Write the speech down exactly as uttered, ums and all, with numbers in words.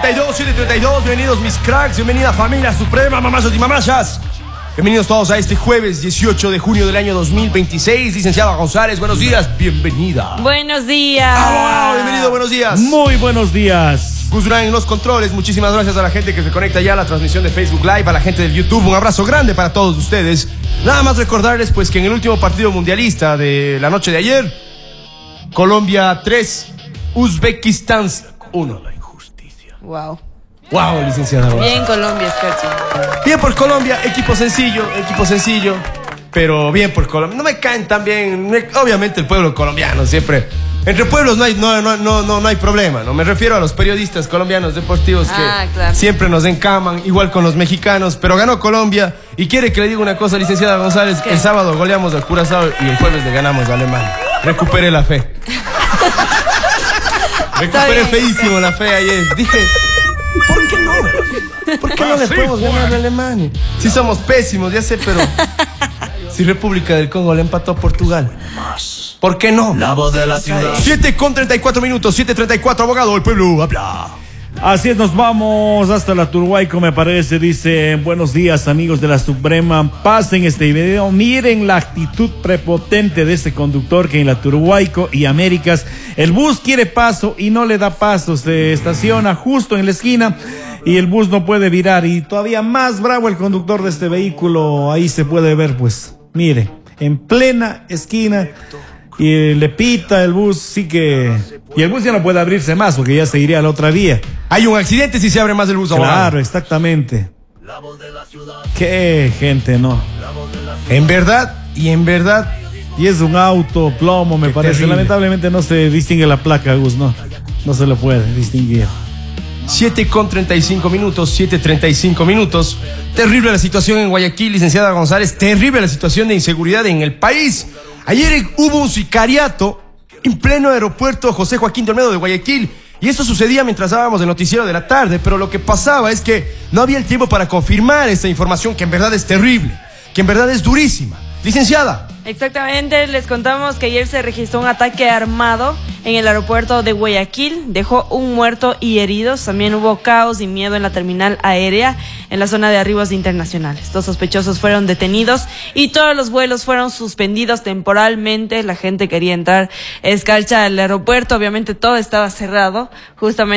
treinta y dos, siete treinta y dos. Bienvenidos mis cracks, bienvenida familia suprema, mamazos y mamachas. Bienvenidos todos a este jueves dieciocho de junio del año dos mil veintiséis. Licenciada González, buenos días, bienvenida. Buenos días. Ah, bienvenido, buenos días. Muy buenos días. Gus Durán en los controles. Muchísimas gracias a la gente que se conecta ya a la transmisión de Facebook Live, a la gente del YouTube. Un abrazo grande para todos ustedes. Nada más recordarles pues que en el último partido mundialista de la noche de ayer, Colombia tres, Uzbekistán uno. Wow. Wow, licenciada. Bien Colombia, Escarchi. Bien por Colombia, equipo sencillo, equipo sencillo, pero bien por Colombia. No me caen tan bien, me, obviamente el pueblo colombiano siempre. Entre pueblos no hay, no, no, no, no, no hay problema, ¿no? Me refiero a los periodistas colombianos deportivos que Ah, claro. siempre nos encaman, igual con los mexicanos, pero ganó Colombia. Y quiere que le diga una cosa, licenciada González, ¿Qué? el sábado goleamos al Curazao y el jueves le ganamos a Alemania. Recupere la fe. Recuperé bien. feísimo la fe ayer. Dije, ¿por qué no? ¿Por qué no le podemos ganar a Alemania? Si somos pésimos, ya sé, pero si República del Congo le empató a Portugal, ¿por qué no? La voz de la ciudad. siete con treinta y cuatro minutos, siete treinta y cuatro, abogado del pueblo, habla. Así es, nos vamos hasta la Turhuayco, me parece. Dice, buenos días amigos de la Suprema, pasen este video, miren la actitud prepotente de este conductor que en la Turhuayco y Américas el bus quiere paso y no le da paso, se estaciona justo en la esquina y el bus no puede virar, y todavía más bravo el conductor de este vehículo. Ahí se puede ver, pues, mire, en plena esquina, y le pita el bus, sí que... Y el bus ya no puede abrirse más porque ya se iría a la otra vía. Hay un accidente si se abre más el bus, abogado. Claro, exactamente. Qué gente, ¿no? En verdad, y en verdad, Y es un auto, plomo, me Qué parece. terrible. Lamentablemente no se distingue la placa, Gus, no. No se lo puede distinguir. siete con treinta y cinco minutos, siete treinta y cinco minutos. Terrible la situación en Guayaquil, licenciada González. Terrible la situación de inseguridad en el país. Ayer hubo un sicariato en pleno aeropuerto José Joaquín de Olmedo de Guayaquil. Y esto sucedía mientras dábamos el noticiero de la tarde. Pero lo que pasaba es que no había el tiempo para confirmar esta información, que en verdad es terrible, que en verdad es durísima. Licenciada. Exactamente, les contamos que ayer se registró un ataque armado en el aeropuerto de Guayaquil, dejó un muerto y heridos. También hubo caos y miedo en la terminal aérea en la zona de arribos internacionales. Dos sospechosos fueron detenidos y todos los vuelos fueron suspendidos temporalmente. La gente quería entrar escarcha al aeropuerto, obviamente todo estaba cerrado, justamente